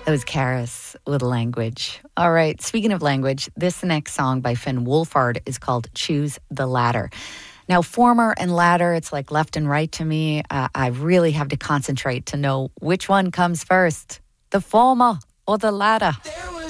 That was Karis with Language. All right, speaking of language, this next song by Finn Wolfhard is called Choose the Latter. Now, former and latter, it's like left and right to me. I really have to concentrate to know which one comes first, the former or the latter. There